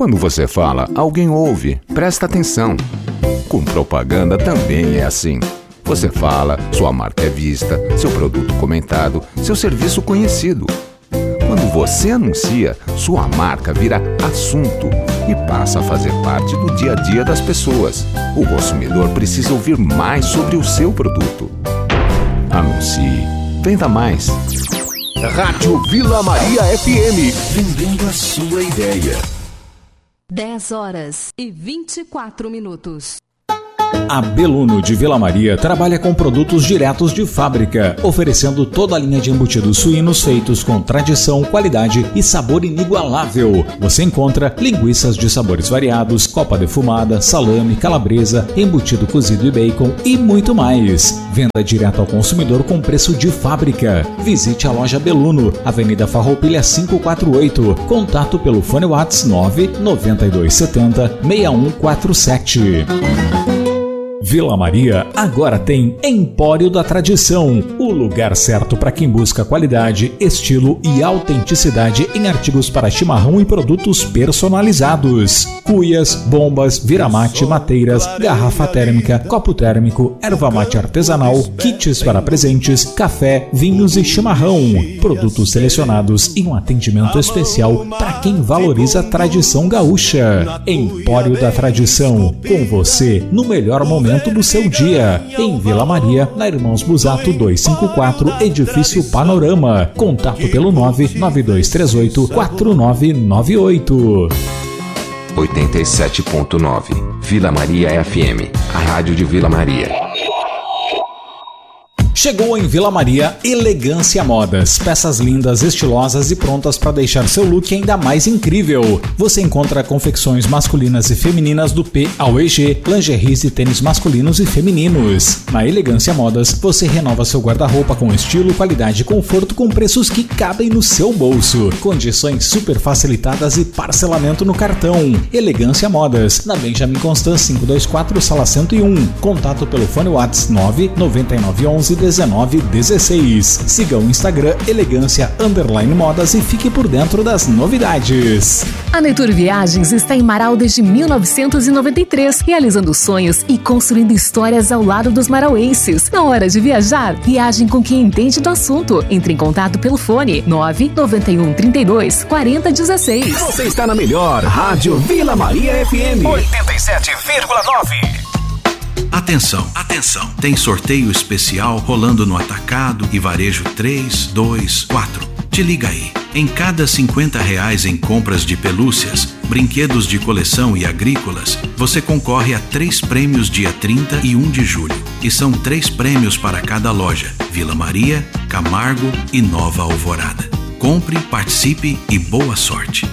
Quando você fala, alguém ouve. Presta atenção. Com propaganda também é assim. Você fala, sua marca é vista, seu produto comentado, seu serviço conhecido. Quando você anuncia, sua marca vira assunto e passa a fazer parte do dia a dia das pessoas. O consumidor precisa ouvir mais sobre o seu produto. Anuncie. Venda mais. Rádio Vila Maria FM. Vendendo a sua ideia. 10h24. A Beluno de Vila Maria trabalha com produtos diretos de fábrica, oferecendo toda a linha de embutidos suínos feitos com tradição, qualidade e sabor inigualável. Você encontra linguiças de sabores variados, copa defumada, salame, calabresa, embutido cozido e bacon e muito mais. Venda direto ao consumidor com preço de fábrica. Visite a loja Beluno, Avenida Farroupilha 548. Contato pelo fone WhatsApp 99270 6147. Vila Maria agora tem Empório da Tradição, o lugar certo para quem busca qualidade, estilo e autenticidade em artigos para chimarrão e produtos personalizados. Cuias, bombas, viramate, mateiras, garrafa térmica, copo térmico, erva mate artesanal, kits para presentes, café, vinhos e chimarrão. Produtos selecionados e um atendimento especial para quem valoriza a tradição gaúcha. Empório da Tradição, com você no melhor momento do seu dia, em Vila Maria, na Irmãos Busato 254, Edifício Panorama. Contato pelo 99238-4998. 87.9 Vila Maria FM, a rádio de Vila Maria. Chegou em Vila Maria Elegância Modas, peças lindas, estilosas e prontas para deixar seu look ainda mais incrível. Você encontra confecções masculinas e femininas do P ao EG, lingeries e tênis masculinos e femininos. Na Elegância Modas, você renova seu guarda-roupa com estilo, qualidade e conforto com preços que cabem no seu bolso. Condições super facilitadas e parcelamento no cartão. Elegância Modas, na Benjamin Constant 524, sala 101. Contato pelo fone WhatsApp 99911 1916. Siga o Instagram Elegância_Modas e fique por dentro das novidades. A Natur Viagens está em Marau desde 1993, realizando sonhos e construindo histórias ao lado dos marauenses. Na hora de viajar, viagem com quem entende do assunto. Entre em contato pelo fone 991 32 40 16. Você está na melhor Rádio Vila Maria FM 87,9. Atenção, atenção! Tem sorteio especial rolando no Atacado e Varejo 3, 2, 4. Te liga aí. Em cada R$50 em compras de pelúcias, brinquedos de coleção e agrícolas, você concorre a 3 prêmios dia 30 e 1 de julho. E são 3 prêmios para cada loja: Vila Maria, Camargo e Nova Alvorada. Compre, participe e boa sorte!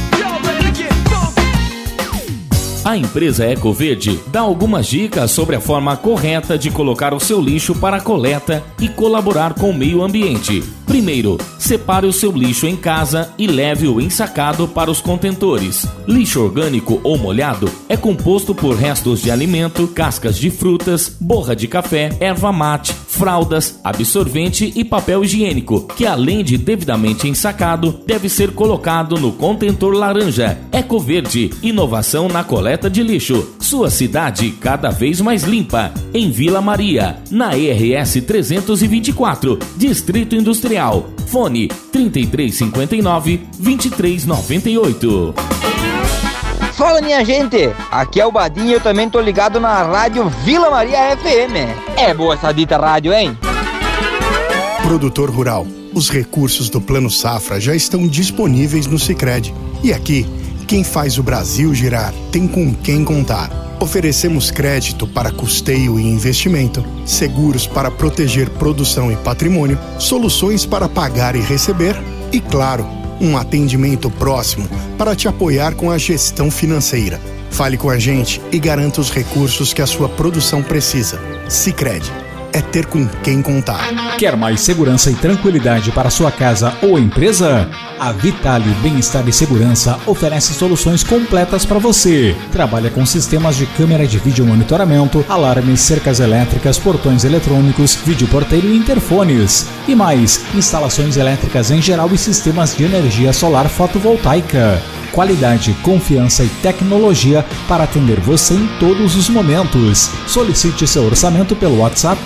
A empresa Ecoverde dá algumas dicas sobre a forma correta de colocar o seu lixo para a coleta e colaborar com o meio ambiente. Primeiro, separe o seu lixo em casa e leve-o ensacado para os contentores. Lixo orgânico ou molhado é composto por restos de alimento, cascas de frutas, borra de café, erva mate, fraldas, absorvente e papel higiênico, que além de devidamente ensacado, deve ser colocado no contentor laranja. Ecoverde, inovação na coleta de lixo. Sua cidade cada vez mais limpa. Em Vila Maria, na RS 324, Distrito Industrial. Fone 3359-2398. Fala, minha gente, aqui é o Badinho e eu também tô ligado na rádio Vila Maria FM. É boa essa dita rádio, hein? Produtor rural, os recursos do Plano Safra já estão disponíveis no Sicredi. E aqui, quem faz o Brasil girar tem com quem contar. Oferecemos crédito para custeio e investimento, seguros para proteger produção e patrimônio, soluções para pagar e receber e, claro, um atendimento próximo para te apoiar com a gestão financeira. Fale com a gente e garanta os recursos que a sua produção precisa. Sicredi. É ter com quem contar. Quer mais segurança e tranquilidade para sua casa ou empresa? A Vitale Bem-Estar e Segurança oferece soluções completas para você. Trabalha com sistemas de câmera de vídeo monitoramento, alarmes, cercas elétricas, portões eletrônicos, vídeo porteiro e interfones. E mais, instalações elétricas em geral e sistemas de energia solar fotovoltaica. qualidade, confiança e tecnologia para atender você em todos os momentos. Solicite seu orçamento pelo WhatsApp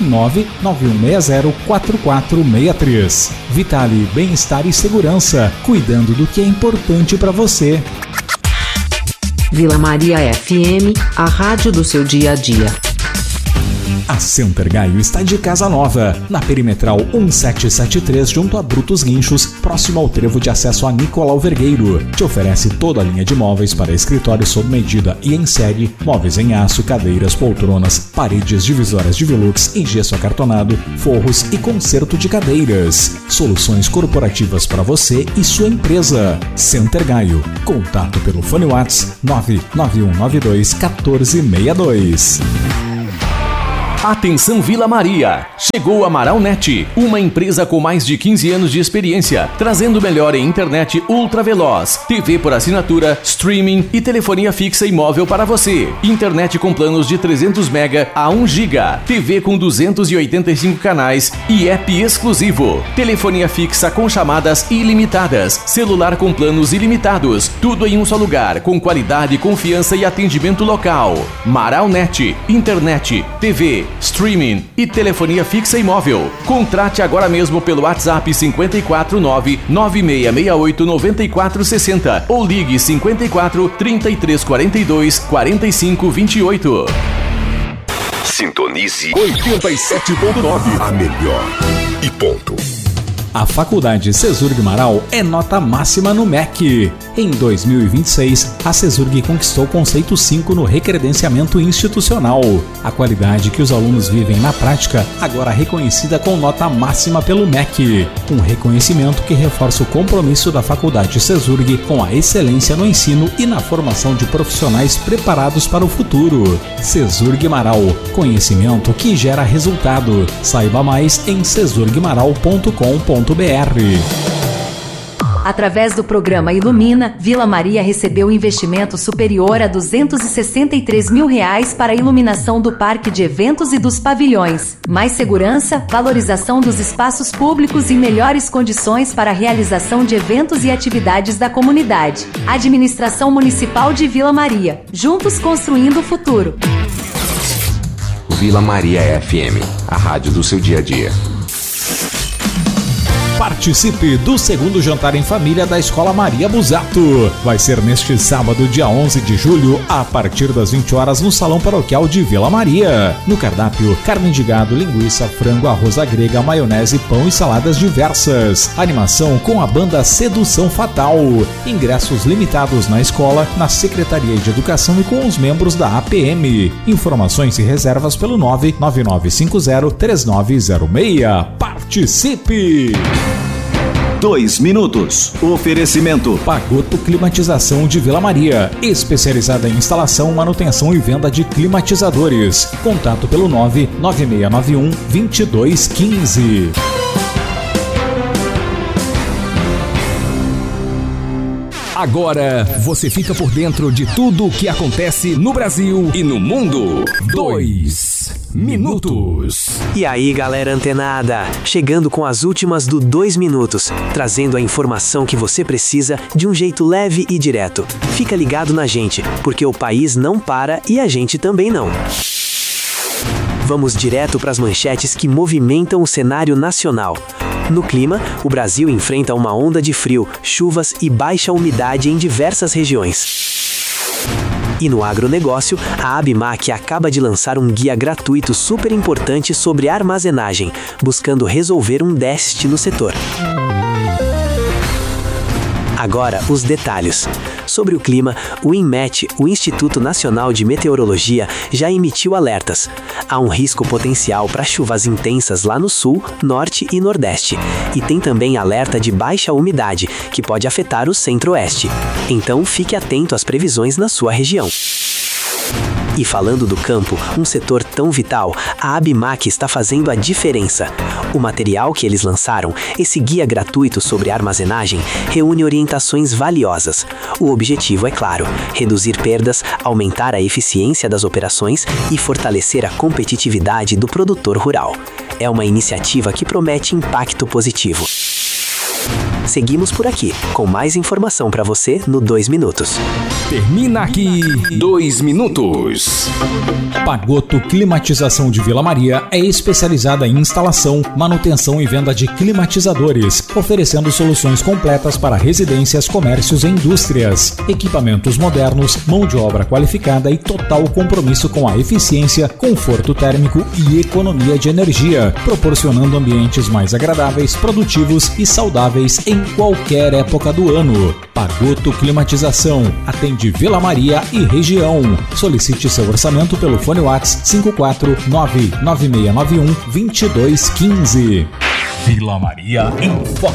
991604463. Vitale, bem-estar e segurança, cuidando do que é importante para você. Vila Maria FM, a rádio do seu dia a dia. A Center Gaio está de casa nova, na Perimetral 1773, junto a Brutos Guinchos, próximo ao trevo de acesso a Nicolau Vergueiro. Te oferece toda a linha de móveis para escritório sob medida e em série, móveis em aço, cadeiras, poltronas, paredes divisórias de velux em gesso acartonado, forros e conserto de cadeiras. Soluções corporativas para você e sua empresa. Center Gaio. Contato pelo fone WhatsApp 99192 1462. Atenção Vila Maria! Chegou a Amaralnet, uma empresa com mais de 15 anos de experiência, trazendo o melhor em internet ultra veloz, TV por assinatura, streaming e telefonia fixa e móvel para você. Internet com planos de 300 MB a 1 GB, TV com 285 canais e app exclusivo. Telefonia fixa com chamadas ilimitadas, celular com planos ilimitados, tudo em um só lugar, com qualidade, confiança e atendimento local. Amaralnet, internet, TV, streaming e telefonia fixa e móvel. Contrate agora mesmo pelo WhatsApp 549-9668-9460 ou ligue 54-3342-4528. Sintonize 87.9, a melhor. E ponto. A Faculdade Cesurg Marau é nota máxima no MEC. Em 2026, a Cesurg conquistou o conceito 5 no recredenciamento institucional. A qualidade que os alunos vivem na prática, agora reconhecida com nota máxima pelo MEC. Um reconhecimento que reforça o compromisso da Faculdade Cesurg com a excelência no ensino e na formação de profissionais preparados para o futuro. Cesurg Marau, conhecimento que gera resultado. Saiba mais em cesurgmarau.com.br. Através do programa Ilumina, Vila Maria recebeu investimento superior a R$263 mil para a iluminação do parque de eventos e dos pavilhões. Mais segurança, valorização dos espaços públicos e melhores condições para a realização de eventos e atividades da comunidade. Administração Municipal de Vila Maria. Juntos construindo o futuro. Vila Maria FM, a rádio do seu dia a dia. Participe do segundo jantar em família da Escola Maria Busato. Vai ser neste sábado, dia 11 de julho, a partir das 20 horas no Salão Paroquial de Vila Maria. No cardápio, carne de gado, linguiça, frango, arroz à grega, maionese, pão e saladas diversas. Animação com a banda Sedução Fatal. Ingressos limitados na escola, na Secretaria de Educação e com os membros da APM. Informações e reservas pelo 99950-3906. Participe! 2 minutos. Oferecimento Pagoto Climatização de Vila Maria, especializada em instalação, manutenção e venda de climatizadores. Contato pelo 99691-2215. Agora você fica por dentro de tudo o que acontece no Brasil e no mundo. 2 minutos. E aí, galera antenada, chegando com as últimas do 2 minutos, trazendo a informação que você precisa de um jeito leve e direto. Fica ligado na gente, porque o país não para e a gente também não. Vamos direto para as manchetes que movimentam o cenário nacional. No clima, o Brasil enfrenta uma onda de frio, chuvas e baixa umidade em diversas regiões. E no agronegócio, a Abimac acaba de lançar um guia gratuito super importante sobre armazenagem, buscando resolver um déficit no setor. Agora, os detalhes. Sobre o clima, o INMET, o Instituto Nacional de Meteorologia, já emitiu alertas. Há um risco potencial para chuvas intensas lá no sul, norte e nordeste. E tem também alerta de baixa umidade, que pode afetar o centro-oeste. Então, fique atento às previsões na sua região. E falando do campo, um setor tão vital, a Abimac está fazendo a diferença. O material que eles lançaram, esse guia gratuito sobre armazenagem, reúne orientações valiosas. O objetivo é claro, reduzir perdas, aumentar a eficiência das operações e fortalecer a competitividade do produtor rural. É uma iniciativa que promete impacto positivo. Seguimos por aqui, com mais informação para você no 2 Minutos. Termina aqui 2 Minutos. Pagoto Climatização de Vila Maria é especializada em instalação, manutenção e venda de climatizadores, oferecendo soluções completas para residências, comércios e indústrias. Equipamentos modernos, mão de obra qualificada e total compromisso com a eficiência, conforto térmico e economia de energia, proporcionando ambientes mais agradáveis, produtivos e saudáveis em qualquer época do ano. Pagoto Climatização atende Vila Maria e região. Solicite seu orçamento pelo fone WhatsApp 549-9691-2215. Vila Maria em Foco.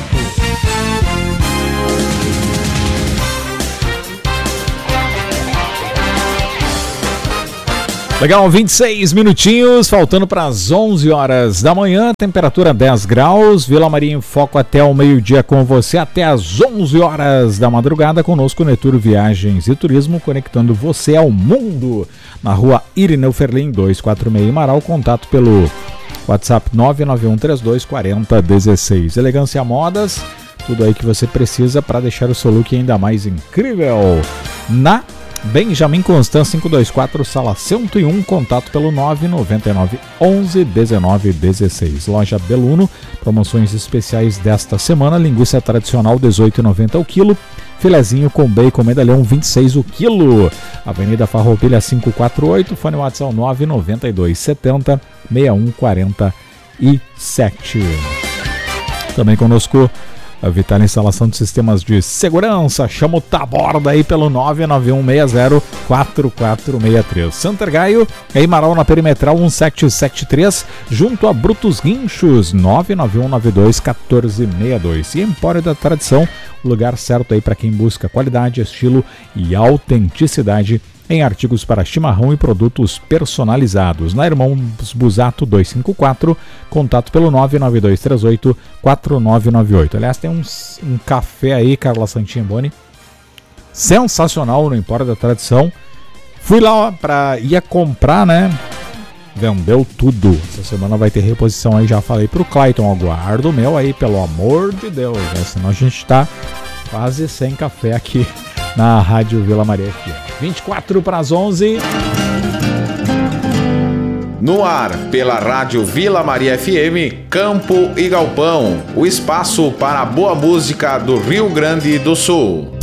Legal, 26 minutinhos, faltando para as 11 horas da manhã, temperatura 10 graus, Vila Maria em Foco até o meio-dia com você, até as 11 horas da madrugada, conosco Neturo Viagens e Turismo, conectando você ao mundo, na rua Irineu Ferlin 246 Marau, contato pelo WhatsApp 991324016. Elegância Modas, tudo aí que você precisa para deixar o seu look ainda mais incrível. Na Benjamin Constant 524, sala 101, contato pelo 999 11 19 16. Loja Beluno, promoções especiais desta semana, linguiça tradicional 18,90 o quilo, filezinho com bacon medalhão 26 o quilo. Avenida Farroupilha 548, fone WhatsApp 992 70 6147. Também conosco a Vital Instalação de Sistemas de Segurança. Chama o Taborda aí pelo 991604463. Santer Gaio, em Marau, na Perimetral 1773, junto a Brutos Guinchos, 991921462. E Empório da Tradição, o lugar certo aí para quem busca qualidade, estilo e autenticidade em artigos para chimarrão e produtos personalizados. Na Irmãos Busato 254, contato pelo 99238-4998. Aliás, tem um café aí, Carla Santimboni, sensacional no Empório da Tradição. Fui lá ia comprar, né? Vendeu tudo. Essa semana vai ter reposição aí, já falei pro Clayton, aguardo o meu aí, pelo amor de Deus, né? Senão a gente tá quase sem café aqui na Rádio Vila Maria FM. 24 para as 11. No ar, pela Rádio Vila Maria FM, Campo e Galpão, o espaço para a boa música do Rio Grande do Sul.